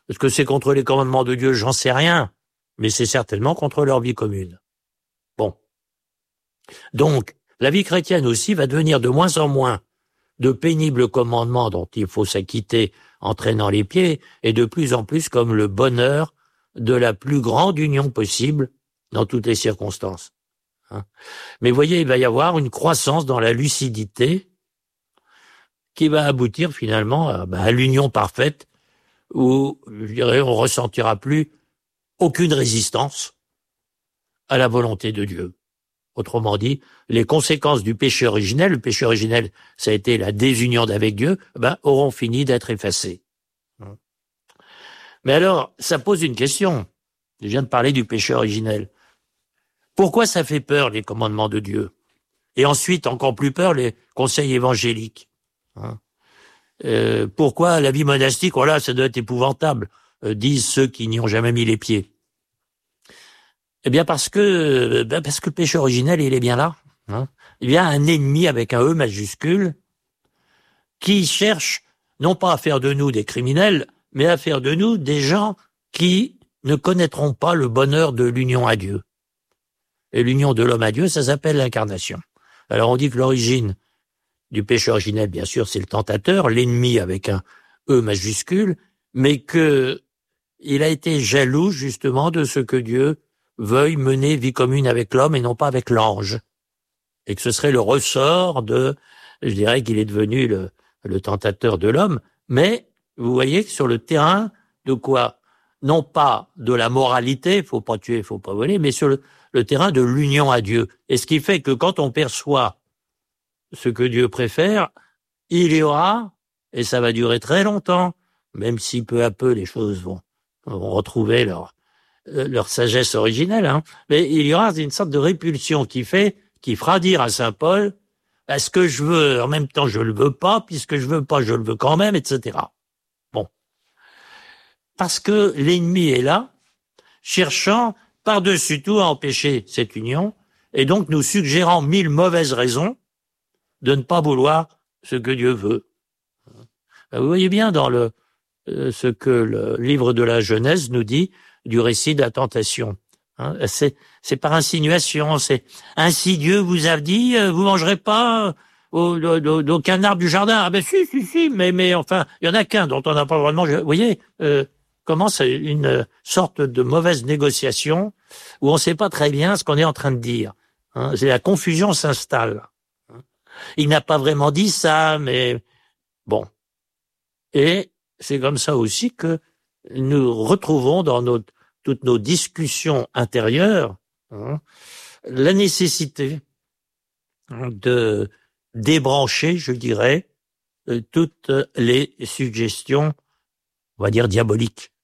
Est-ce que c'est contre les commandements de Dieu? J'en sais rien. Mais c'est certainement contre leur vie commune. Bon. Donc, la vie chrétienne aussi va devenir de moins en moins de pénibles commandements dont il faut s'acquitter en traînant les pieds, et de plus en plus comme le bonheur de la plus grande union possible dans toutes les circonstances. Mais voyez, il va y avoir une croissance dans la lucidité qui va aboutir finalement à l'union parfaite où, je dirais, on ressentira plus aucune résistance à la volonté de Dieu. Autrement dit, les conséquences du péché originel, le péché originel, ça a été la désunion d'avec Dieu, auront fini d'être effacées. Mais alors, ça pose une question. Je viens de parler du péché originel. Pourquoi ça fait peur, les commandements de Dieu? Et ensuite, encore plus peur, les conseils évangéliques. Pourquoi la vie monastique? Voilà, ça doit être épouvantable, disent ceux qui n'y ont jamais mis les pieds. Eh bien, parce que le péché originel, il est bien là. Il y a un ennemi avec un E majuscule qui cherche non pas à faire de nous des criminels, mais à faire de nous des gens qui ne connaîtront pas le bonheur de l'union à Dieu. Et l'union de l'homme à Dieu, ça s'appelle l'incarnation. Alors on dit que l'origine du péché originel, bien sûr, c'est le tentateur, l'ennemi avec un E majuscule, mais que il a été jaloux justement de ce que Dieu veuille mener vie commune avec l'homme et non pas avec l'ange. Et que ce serait le ressort je dirais qu'il est devenu le tentateur de l'homme, mais vous voyez que sur le terrain de quoi? Non pas de la moralité, faut pas tuer, faut pas voler, mais sur le terrain de l'union à Dieu. Et ce qui fait que quand on perçoit ce que Dieu préfère, il y aura, et ça va durer très longtemps, même si peu à peu les choses vont retrouver leur sagesse originelle, mais il y aura une sorte de répulsion qui fera dire à saint Paul, ce que je veux, en même temps je le veux pas, puisque je veux pas, je le veux quand même, etc. Bon. Parce que l'ennemi est là, cherchant par-dessus tout à empêcher cette union, et donc nous suggérant 1000 mauvaises raisons de ne pas vouloir ce que Dieu veut. Vous voyez bien dans ce que le livre de la Genèse nous dit du récit de la tentation. C'est par insinuation, c'est ainsi Dieu vous a dit, vous mangerez pas d'aucun arbre du jardin. Ah ben si, mais enfin, il y en a qu'un dont on n'a pas le droit de manger. Vous voyez comment c'est une sorte de mauvaise négociation où on ne sait pas très bien ce qu'on est en train de dire. C'est la confusion s'installe. Il n'a pas vraiment dit ça, mais bon. Et c'est comme ça aussi que nous retrouvons dans toutes nos discussions intérieures la nécessité de débrancher, je dirais, toutes les suggestions, on va dire diaboliques.